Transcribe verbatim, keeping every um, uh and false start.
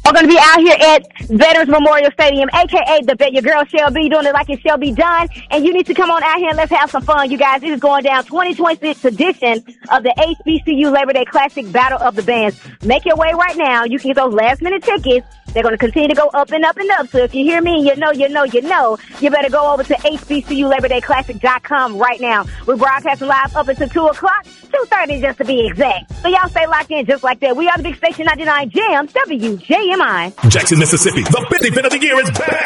are going to be out here at Veterans Memorial Stadium, a k a the Bet Your Girl Shelby, doing it like it shall be done. And you need to come on out here and let's have some fun, you guys. This is going down twenty twenty-six edition of the H B C U Labor Day Classic Battle of the Bands. Make your way right now. You can get those last-minute tickets. They're going to continue to go up and up and up. So if you hear me, you know, you know, you know, you better go over to H B C U Labor Day Classic dot com right now. We're broadcasting live up until two o'clock, two thirty just to be exact. So y'all stay locked in just like that. We are the Big Station ninety-nine Jam, W J M I. Jackson, Mississippi. The fifty-fifth of the year is back.